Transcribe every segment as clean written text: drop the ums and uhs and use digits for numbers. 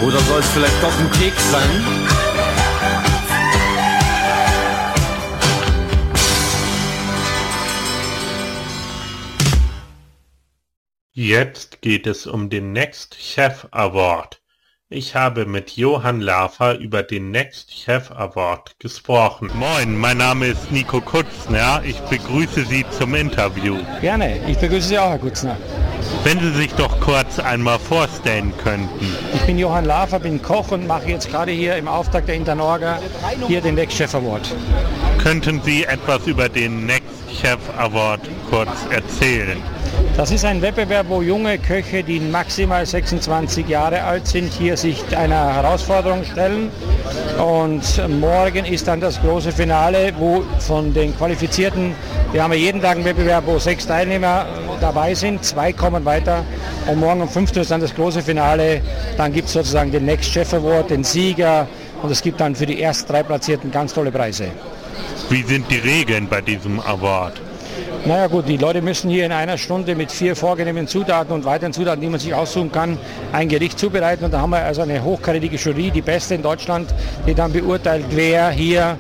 Oder soll es vielleicht doch ein Keks sein? Jetzt geht es um den Next Chef Award. Ich habe mit Johann Lafer über den Next Chef Award gesprochen. Moin, mein Name ist Nico Kutzner. Ich begrüße Sie zum Interview. Gerne, ich begrüße Sie auch, Herr Kutzner. Wenn Sie sich doch kurz einmal vorstellen könnten. Ich bin Johann Lafer, bin Koch und mache jetzt gerade hier im Auftrag der Internorga hier den Next Chef Award. Könnten Sie etwas über den Next Chef Award kurz erzählen? Das ist ein Wettbewerb, wo junge Köche, die maximal 26 Jahre alt sind, hier sich einer Herausforderung stellen. Und morgen ist dann das große Finale, wo von den Qualifizierten, wir haben ja jeden Tag einen Wettbewerb, wo 6 Teilnehmer dabei sind, 2 kommen weiter. Und morgen um 15 Uhr ist dann das große Finale. Dann gibt es sozusagen den Next Chef Award, den Sieger. Und es gibt dann für die ersten 3 Platzierten ganz tolle Preise. Wie sind die Regeln bei diesem Award? Naja gut, die Leute müssen hier in einer Stunde mit 4 vorgegebenen Zutaten und weiteren Zutaten, die man sich aussuchen kann, ein Gericht zubereiten. Und da haben wir also eine hochkarätige Jury, die beste in Deutschland, die dann beurteilt, wer hier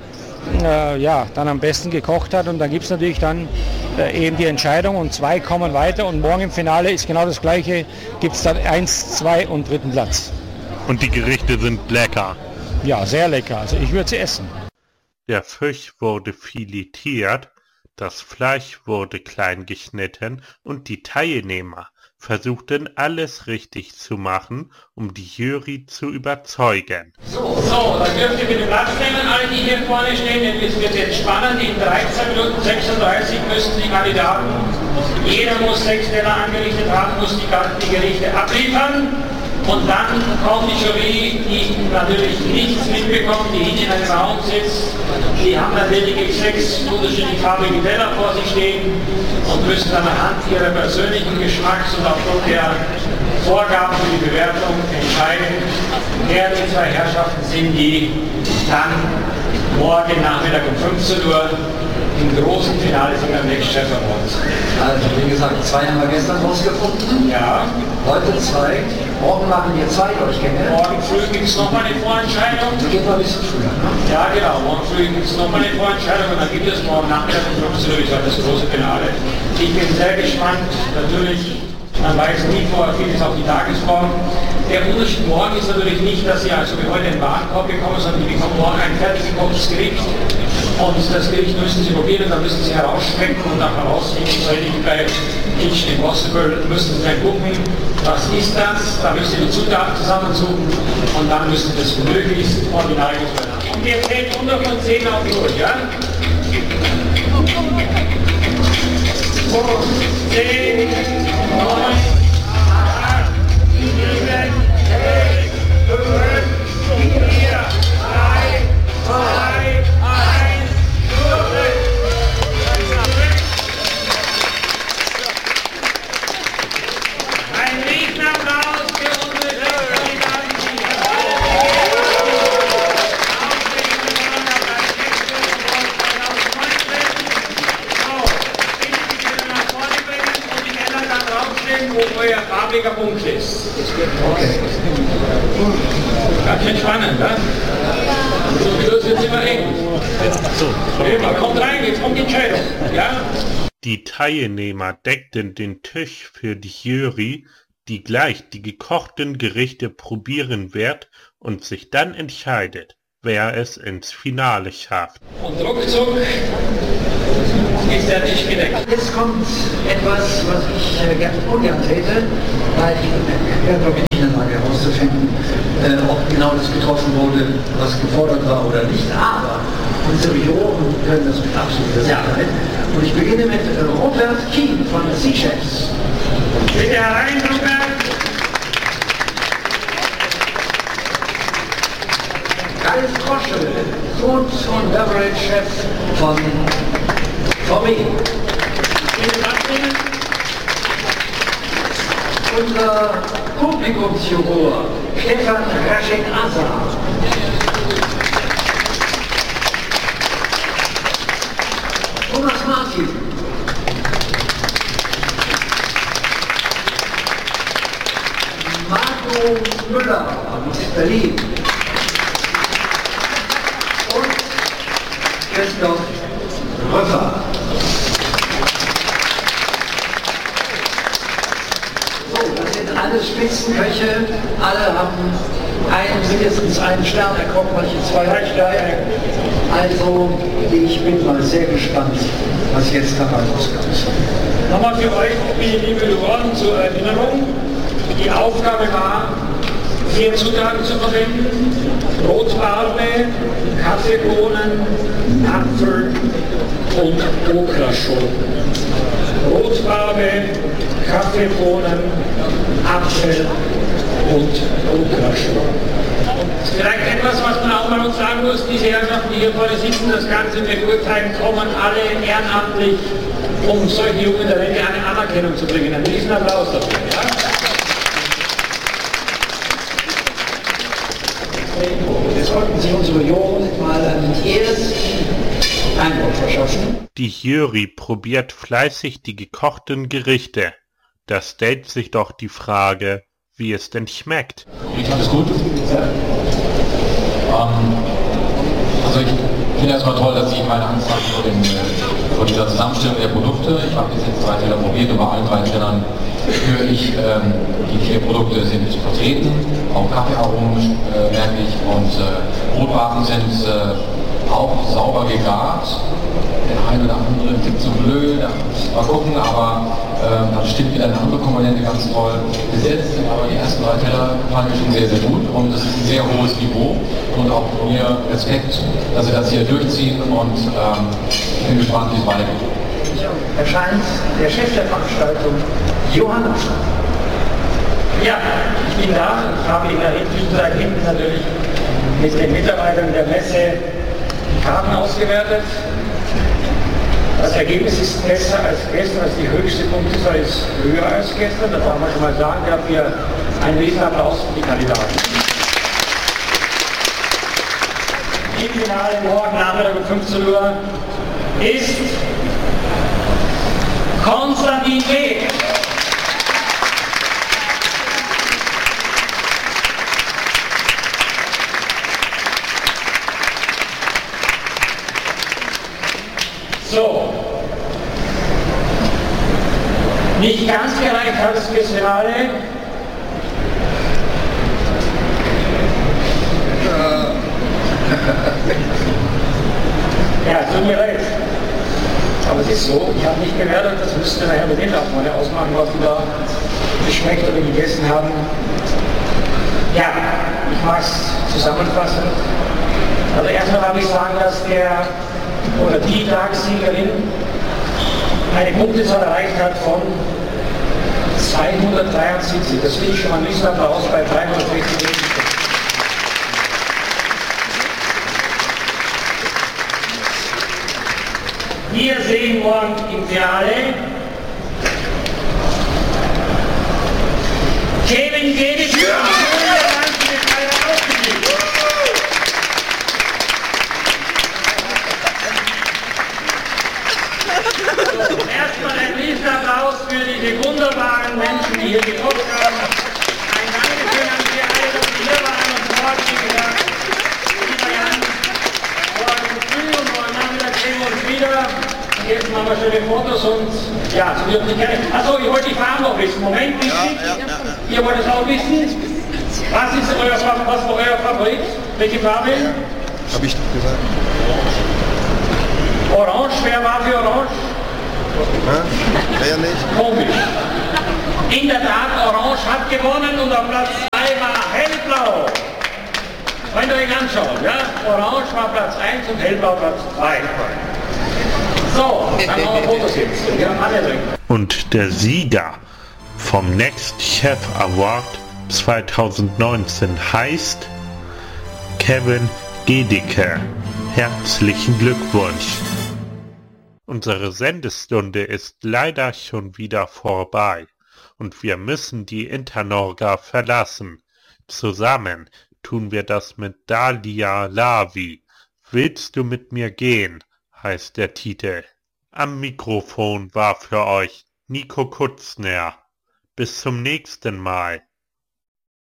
dann am besten gekocht hat. Und dann gibt es natürlich dann eben die Entscheidung und 2 kommen weiter. Und morgen im Finale ist genau das Gleiche, gibt es dann 1, 2 und 3. Platz. Und die Gerichte sind lecker? Ja, sehr lecker. Also ich würde sie essen. Der Fisch wurde filetiert. Das Fleisch wurde klein geschnitten und die Teilnehmer versuchten alles richtig zu machen, um die Jury zu überzeugen. So, dann dürft ihr bitte Platz nehmen, alle die hier vorne stehen, denn es wird jetzt spannend. In 13 Minuten 36 müssen die Kandidaten, jeder muss 6 Teller angerichtet haben, muss die Gerichte abliefern. Und dann kommt die Jury, die natürlich nichts mitbekommt, die hinten in einem Raum sitzt. Die haben dann lediglich 6 unterschiedlich farbige Teller vor sich stehen und müssen dann anhand ihrer persönlichen Geschmacks und aufgrund der Vorgaben für die Bewertung entscheiden, wer die 2 Herrschaften sind, die dann morgen Nachmittag um 15 Uhr im großen Finale von der Next Chef Award. Also wie gesagt, 2 haben wir gestern rausgefunden. Ja. Heute 2. Morgen machen wir 2, ich kenne. Morgen früh gibt es nochmal eine Vorentscheidung. Die geht noch ein bisschen früher, ne? Ja genau, morgen früh gibt es nochmal eine Vorentscheidung und dann gibt es morgen Nachmittag um 15 Uhr das große Finale. Ich bin sehr gespannt, natürlich, man weiß nie vorher vieles auf die Tagesform. Der Unterschied morgen ist natürlich nicht, dass Sie also wie heute einen Warenkorb bekommen, sondern Sie bekommen morgen ein fertig gekochtes Gericht. Und das Gericht müssen Sie probieren, dann müssen Sie herausschmecken und dann herausfinden, so ähnlich wie bei Kitchen Impossible, müssen Sie dann gucken, was ist das, da müssen Sie die Zutaten zusammensuchen und dann müssen Sie das möglichst original machen. Und wir zählen runter von 10 auf die Uhr, ja? 10, 9, 8, 7, 6, 5, 4, 3, 2, 1, ein Riesenapplaus für unsere Kandidaten. Wo euer farbiger Punkt ist. Okay. Ganz schön spannend, ne? So wie das jetzt immer eng. Man kommt rein, jetzt kommt die Entscheidung. Ja? Die Teilnehmer deckten den Tisch für die Jury, die gleich die gekochten Gerichte probieren wird und sich dann entscheidet, wer es ins Finale schafft. Und ruckzuck ist der Tisch gedeckt. Jetzt kommt etwas, was ich ungern täte, weil ich wäre glaube ich nicht in der Lage herauszufinden, ob genau das getroffen wurde, was gefordert war oder nicht. Aber unsere Juroren können das mit absoluter Sicherheit. Und ich beginne mit Robert Kien von Sea Chefs. Bitte herein, Robert. Ralf Kroschel, Food und Beverage Chef von VW. Unser Publikumsjuror Stefan Raschek-Asa. Thomas Martin. Marco Marco Müller aus Berlin. Und Christoph Röffer. So, das sind alle Spitzenköche, alle haben mindestens einen Stern erkommen, manche 2 Sterne. Also, ich bin mal sehr gespannt, was jetzt dabei rauskommt. Nochmal für euch, liebe Juroren, zur Erinnerung. Die Aufgabe war, 4 Zutaten zu verwenden: Rotbarbe, Kaffeebohnen, Apfel und Okraschoten. Rotbarbe, Kaffeebohnen, Apfel und Okraschoten. Vielleicht etwas, was man auch mal uns sagen muss: Diese Herrschaften, die hier vorne sitzen, das Ganze beurteilen, kommen alle ehrenamtlich, um solche jungen Talente eine Anerkennung zu bringen. Einen riesen Applaus dafür. Ja? Jetzt wollten Sie unsere Jungen mal einen ersten Eindruck verschaffen. Die Jury probiert fleißig die gekochten Gerichte. Da stellt sich doch die Frage, wie es denn schmeckt. Ich fand es gut. Also ich finde erstmal toll, dass Sie meine Angst haben vor dieser Zusammenstellung der Produkte. Ich habe jetzt 3 Teller probiert und bei allen 3 Tellern spüre ich, die 4 Produkte sind vertreten. Auch Kaffeearomen merke ich und Brotbarben sind auch sauber gegart. Der eine oder andere klingt zu blöd, mal gucken, aber dann stimmt wieder eine andere Komponente ganz toll. Bis jetzt sind aber die ersten 3 Teller gefallen mir schon sehr, sehr gut und es ist ein sehr hohes Niveau und auch von mir Respekt, dass Sie das hier durchziehen und ich bin gespannt, wie es weitergeht. Erscheint der Chef der Veranstaltung, Johann Laffer. Ja, ich bin da. Ich habe in der Zwischenzeit hinten natürlich mit den Mitarbeitern der Messe die Karten ausgewertet. Das Ergebnis ist besser als gestern, also die höchste Punktezahl ist höher als gestern. Das darf man schon mal sagen. Dafür einen riesen Applaus für die Kandidaten. Im Finale morgen Nachmittag um 15 Uhr ist Konstantin Weg. So, nicht ganz gereicht hat es fürs Finale. Ja, tut mir leid. Aber es ist so, ich habe nicht gewertet, das müsste nachher mit den Abmann ausmachen, was die da geschmeckt oder gegessen haben. Ja, ich mache es zusammenfassend. Also erstmal darf ich sagen, dass der oder die Tagessiegerin eine Punktezahl erreicht hat von 273. Das finde ich schon mal ein Riesenapplaus bei 360. Wir sehen morgen im Finale Kevin Geddes. Erstmal ein Riesenapplaus für diese wunderbaren Menschen, die hier gekocht haben. Ein Dankeschön an Sie alle, dass Sie hier waren und morgen, wie gesagt, lieber Jan, morgen früh und morgen Nachmittag sehen wir uns wieder. Jetzt machen wir schöne Fotos und ja, so wird nicht gerne. Achso, ich wollte die Farben noch wissen. Moment, wichtig. Ihr wollt es auch wissen. Was war euer Favorit? Welche Farbe? Habe ich doch gesagt. Orange, wer war für Orange? Wer nicht? Komisch. In der Tat, Orange hat gewonnen und auf Platz 2 war Hellblau. Könnt ihr euch anschauen, ja? Orange war Platz 1 und Hellblau Platz 2. So, dann machen wir Fotos jetzt. Wir haben alle drin. Und der Sieger vom Next Chef Award 2019 heißt Kevin Gedicke. Herzlichen Glückwunsch! Unsere Sendestunde ist leider schon wieder vorbei und wir müssen die Internorga verlassen. Zusammen tun wir das mit Dalia Lavi. Willst du mit mir gehen? Heißt der Titel. Am Mikrofon war für euch Nico Kutzner. Bis zum nächsten Mal.